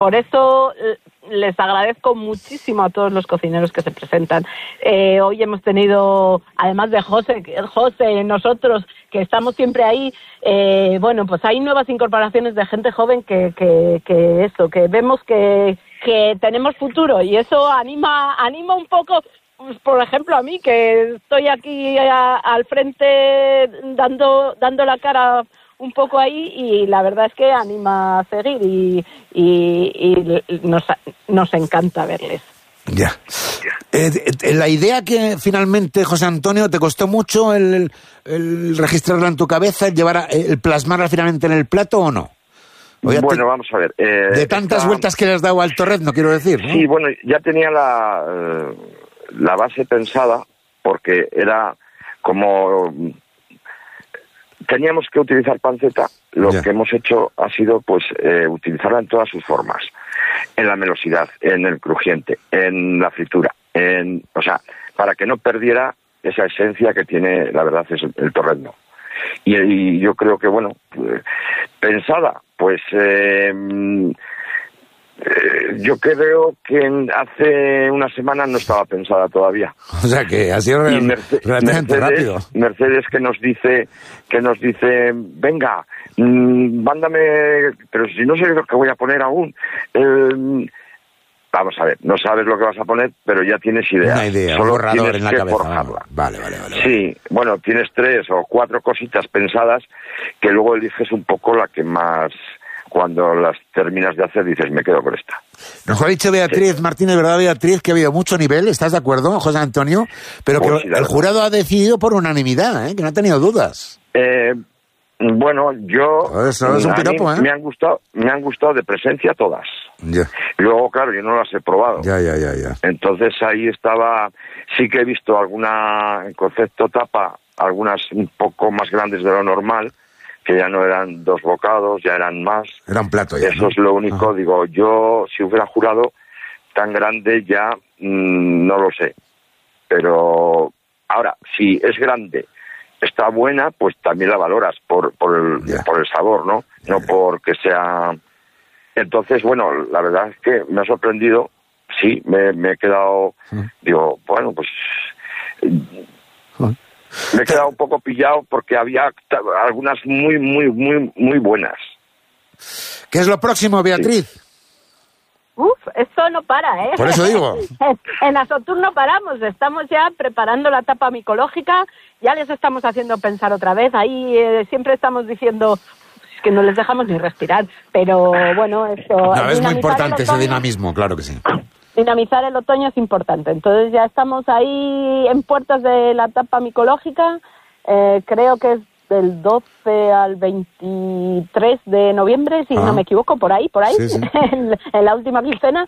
por eso les agradezco muchísimo a todos los cocineros que se presentan. Hoy hemos tenido, además de José, nosotros que estamos siempre ahí, bueno, pues hay nuevas incorporaciones de gente joven que vemos que tenemos futuro, y eso anima un poco, pues, por ejemplo, a mí, que estoy aquí al frente dando la cara un poco ahí, y la verdad es que anima a seguir, y nos encanta verles. Ya. La idea que finalmente, José Antonio, ¿te costó mucho el registrarla en tu cabeza, el plasmarla finalmente en el plato o no? Bueno, vamos a ver. De tantas vueltas que le has dado al torrezno, quiero decir, ¿no? Sí, bueno, ya tenía la base pensada, porque era como... Teníamos que utilizar panceta, que hemos hecho ha sido pues utilizarla en todas sus formas, en la melosidad, en el crujiente, en la fritura, o sea, para que no perdiera esa esencia que tiene, la verdad, es el torrezno. Y yo creo que, bueno, pensada, pues yo creo que hace una semana no estaba pensada todavía. O sea que ha sido relativamente rápido. Mercedes que nos dice, venga, mándame, pero si no sé lo que voy a poner aún. Vamos a ver, no sabes lo que vas a poner, pero ya tienes idea. Una idea, solo un borrador en la cabeza. Forjarla. Vale. Sí, bueno, tienes 3 o 4 cositas pensadas que luego eliges un poco la que más... Cuando las terminas de hacer, dices, me quedo con esta. Nos ha dicho Beatriz Martínez, ¿verdad, Beatriz? Que ha habido mucho nivel, ¿estás de acuerdo, José Antonio? Pero pues que el jurado ha decidido por unanimidad, que no ha tenido dudas. Bueno, yo... Eso es un piropo, me han gustado de presencia todas. Ya. Y luego, claro, yo no las he probado. Ya. Entonces ahí estaba... Sí que he visto alguna, en concepto tapa, algunas un poco más grandes de lo normal, que ya no eran 2 bocados, ya eran más. Era un plato ya, Eso, ¿no? Es lo único. Ajá. Digo, yo si hubiera jurado tan grande ya no lo sé. Pero ahora, si es grande, está buena, pues también la valoras por el sabor, ¿no? No porque sea... Entonces, bueno, la verdad es que me ha sorprendido. Sí, me he quedado... Digo, bueno, pues... Me he quedado un poco pillado porque había algunas muy buenas. ¿Qué es lo próximo, Beatriz? Sí. Esto no para, ¿eh? Por eso digo. En Azotur no paramos, estamos ya preparando la tapa micológica, ya les estamos haciendo pensar otra vez, ahí siempre estamos diciendo que no les dejamos ni respirar, pero bueno, esto... No, es muy importante ese dinamismo, claro que sí. Dinamizar el otoño es importante, entonces ya estamos ahí en puertas de la tapa micológica, creo que es del 12 al 23 de noviembre, si no me equivoco, por ahí, sí. en la última quincena,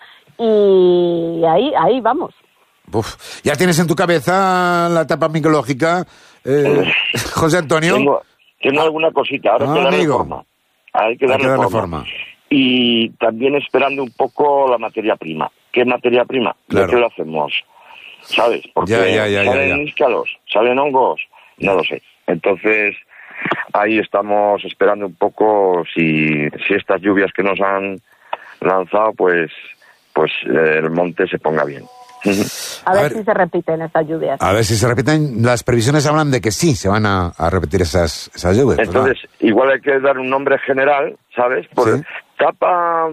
y ahí vamos. Uf, ¿ya tienes en tu cabeza la tapa micológica, José Antonio? Tengo alguna cosita, ahora hay que darle forma. Y también esperando un poco la materia prima. ¿Qué materia prima? Claro. ¿De qué lo hacemos? ¿Sabes? Porque ya. salen níscalos, salen hongos, no lo sé. Entonces, ahí estamos esperando un poco si estas lluvias que nos han lanzado, pues el monte se ponga bien. A ver si se repiten estas lluvias. A ver si se repiten. Las previsiones hablan de que sí, se van a repetir esas lluvias. Entonces, ¿verdad? Igual hay que dar un nombre general, ¿sabes? Tapa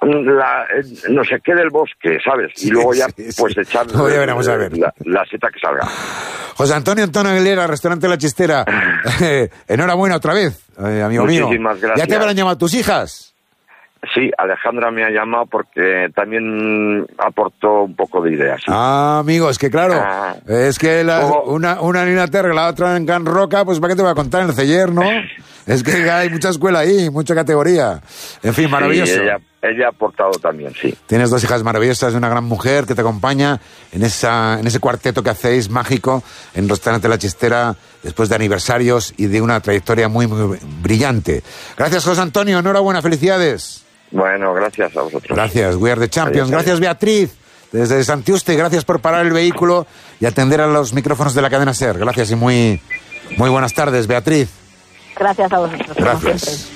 no sé qué del bosque, ¿sabes? Y luego ya, pues echar ya veremos a ver. La seta que salga. José Antonio Aguilera, Restaurante La Chistera. Enhorabuena otra vez, amigo mío. Muchísimas gracias. ¿Ya te habrán llamado tus hijas? Sí, Alejandra me ha llamado porque también aportó un poco de ideas. ¿Sí? Amigo, es que claro, es que una en Inglaterra, la otra en Can Roca, pues ¿para qué te voy a contar? En el Celler, ¿no? Es que hay mucha escuela ahí, mucha categoría. En fin, maravilloso. Sí, ella ha aportado también, sí. Tienes 2 hijas maravillosas de una gran mujer que te acompaña en ese cuarteto que hacéis mágico en Restaurante La Chistera después de aniversarios y de una trayectoria muy brillante. Gracias, José Antonio. Enhorabuena, felicidades. Bueno, gracias a vosotros. Gracias, We Are the Champions. Adiós. Gracias, Beatriz, desde Santiuste. Gracias por parar el vehículo y atender a los micrófonos de la cadena SER. Gracias y muy buenas tardes, Beatriz. Gracias a vosotros. Gracias.